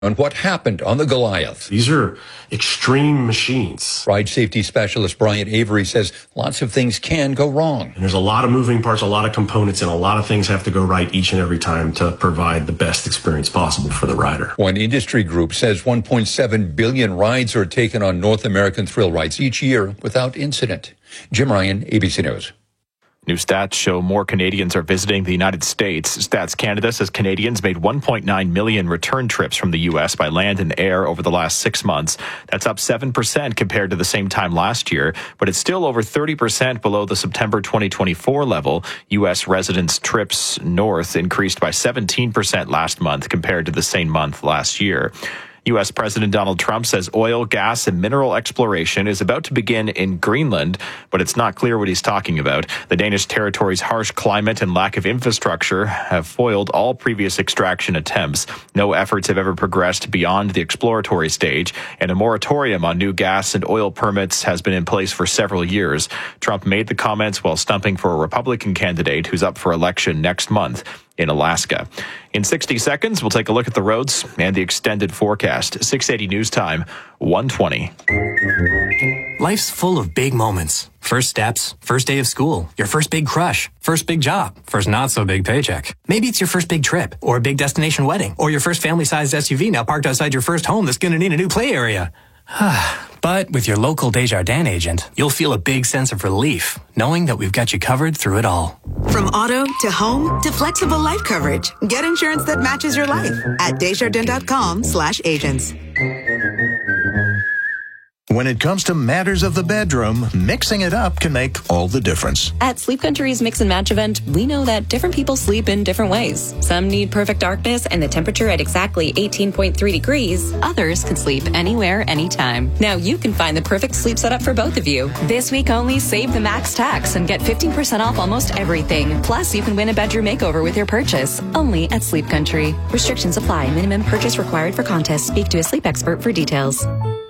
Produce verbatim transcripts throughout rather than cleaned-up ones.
on what happened on the Goliath. These are extreme machines. Ride safety specialist Brian Avery says lots of things can go wrong. And there's a lot of moving parts, a lot of components, and a lot of things have to go right each and every time to provide the best experience possible for the rider. One industry group says one point seven billion rides are taken on North American thrill rides each year without incident. Jim Ryan, A B C News. New stats show more Canadians are visiting the United States. Stats Canada says Canadians made one point nine million return trips from the U S by land and air over the last six months. That's up seven percent compared to the same time last year, but it's still over thirty percent below the September twenty twenty-four level. U S residents' trips north increased by seventeen percent last month compared to the same month last year. U S President Donald Trump says oil, gas, and mineral exploration is about to begin in Greenland, but it's not clear what he's talking about. The Danish territory's harsh climate and lack of infrastructure have foiled all previous extraction attempts. No efforts have ever progressed beyond the exploratory stage, and a moratorium on new gas and oil permits has been in place for several years. Trump made the comments while stumping for a Republican candidate who's up for election next month in Alaska. In sixty seconds, we'll take a look at the roads and the extended forecast. six eighty News Time, one twenty. Life's full of big moments. First steps, first day of school, your first big crush, first big job, first not so big paycheck. Maybe it's your first big trip, or a big destination wedding, or your first family-sized S U V now parked outside your first home that's going to need a new play area. But with your local Desjardins agent, you'll feel a big sense of relief, knowing that we've got you covered through it all. From auto to home to flexible life coverage, get insurance that matches your life at Desjardins.com slash agents. When it comes to matters of the bedroom, mixing it up can make all the difference. At Sleep Country's Mix and Match event, we know that different people sleep in different ways. Some need perfect darkness and the temperature at exactly eighteen point three degrees. Others can sleep anywhere, anytime. Now you can find the perfect sleep setup for both of you. This week only, save the max tax and get fifteen percent off almost everything. Plus, you can win a bedroom makeover with your purchase. Only at Sleep Country. Restrictions apply. Minimum purchase required for contest. Speak to a sleep expert for details.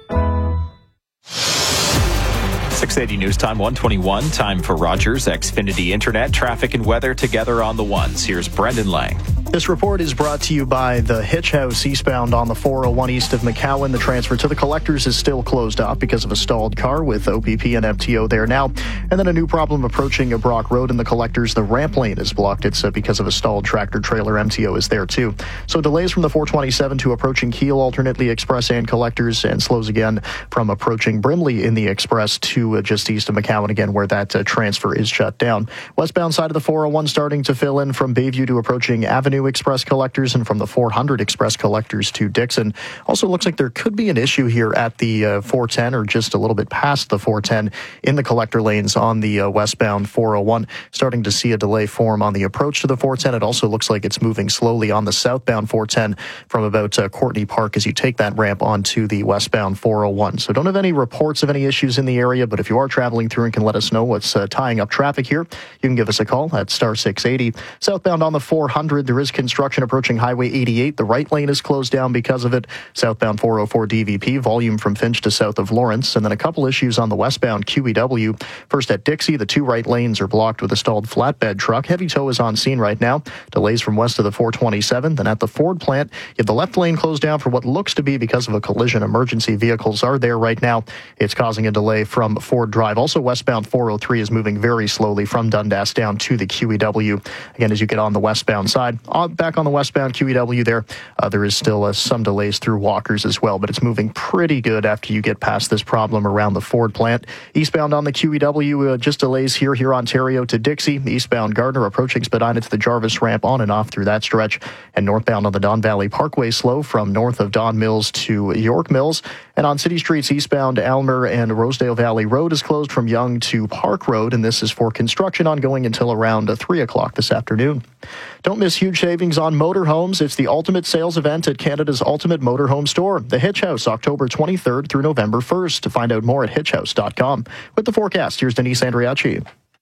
six eighty News Time, one twenty-one. Time for Rogers Xfinity Internet. Traffic and weather together on the ones. Here's Brendan Lang. This report is brought to you by the Hitch House eastbound on the four oh one east of McCowan. The transfer to the collectors is still closed off because of a stalled car with O P P and M T O there now. And then a new problem approaching a Brock Road in the collectors. The ramp lane is blocked. It's uh, because of a stalled tractor trailer. M T O is there too. So delays from the four twenty-seven to approaching Kiel, alternately express and collectors, and slows again from approaching Brimley in the express to uh, just east of McCowan again, where that uh, transfer is shut down. Westbound side of the four oh one starting to fill in from Bayview to approaching Avenue Express collectors, and from the four hundred Express collectors to Dixon. Also looks like there could be an issue here at the uh, four ten, or just a little bit past the four ten in the collector lanes on the uh, westbound four oh one. Starting to see a delay form on the approach to the four ten. It also looks like it's moving slowly on the southbound four ten from about uh, Courtney Park as you take that ramp onto the westbound four oh one. So don't have any reports of any issues in the area, but if you are traveling through and can let us know what's uh, tying up traffic here, you can give us a call at star six eighty. Southbound on the four hundred, there is construction approaching Highway eighty-eight. The right lane is closed down because of it. Southbound four oh four D V P, volume from Finch to south of Lawrence. And then a couple issues on the westbound Q E W. First at Dixie, the two right lanes are blocked with a stalled flatbed truck. Heavy tow is on scene right now. Delays from west of the four twenty-seven. Then at the Ford plant, you have the left lane closed down for what looks to be because of a collision. Emergency vehicles are there right now. It's causing a delay from Ford Drive. Also, westbound four oh three is moving very slowly from Dundas down to the Q E W. Again, as you get on the westbound side. On, back on the westbound Q E W there, uh, there is still uh, some delays through Walkers as well, but it's moving pretty good after you get past this problem around the Ford plant. Eastbound on the Q E W, uh, just delays here, here Ontario to Dixie. Eastbound Gardner approaching Spadina to the Jarvis ramp on and off through that stretch. And northbound on the Don Valley Parkway slow from north of Don Mills to York Mills. And on city streets eastbound, Aylmer and Rosedale Valley Road is closed from Yonge to Park Road, and this is for construction ongoing until around uh, three o'clock this afternoon. Don't miss huge savings on motorhomes. It's the ultimate sales event at Canada's ultimate motorhome store, the Hitch House, October twenty-third through November first. To find out more at hitch house dot com. With the forecast, here's Denise Andriacci.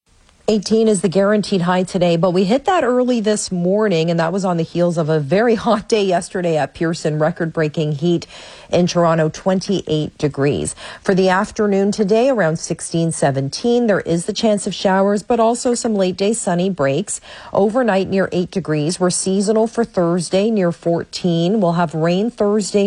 eighteen is the guaranteed high today, but we hit that early this morning, and that was on the heels of a very hot day yesterday at Pearson. Record-breaking heat in Toronto, twenty-eight degrees. For the afternoon today, around sixteen, seventeen, there is the chance of showers, but also some late-day sunny breaks. Overnight near eight degrees. We're seasonal for Thursday, near fourteen. We'll have rain Thursday